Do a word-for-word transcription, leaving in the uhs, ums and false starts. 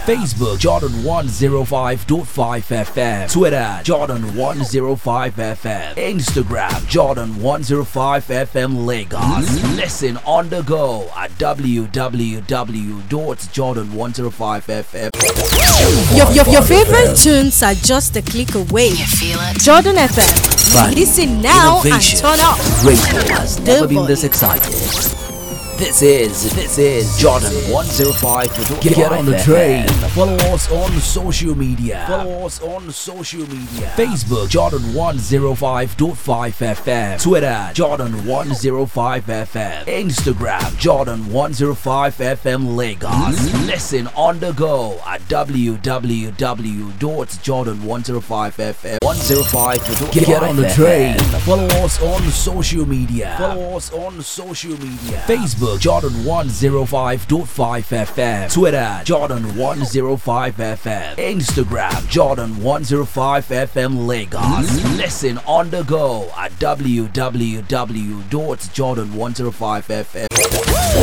Facebook Jordan one oh five point five F M, Twitter Jordan one oh five F M, Instagram Jordan one oh five F M Lagos. Listen on the go at w w w dot jordan one oh five F M. Your, your, your favorite tunes are just a click away. You feel it? Jordan F M. Fun, Listen now and innovation, turn up. Radio has never been this volume. excited. This is, this is Jordan one oh five. Get, get on the train. Follow us on social media. Follow us on social media. Facebook Jordan one oh five point five F M. Twitter Jordan one oh five F M. Instagram Jordan one oh five F M Lagos. Listen on the go at w w w dot jordan one oh five F M. one oh five. Get, get on the train. Follow us on social media. Follow us on social media. Facebook Jordan one oh five point five F M. Twitter Jordan one oh five F M. Instagram Jordan one oh five F M Lagos. Listen on the go at w w w dot jordan one oh five F M.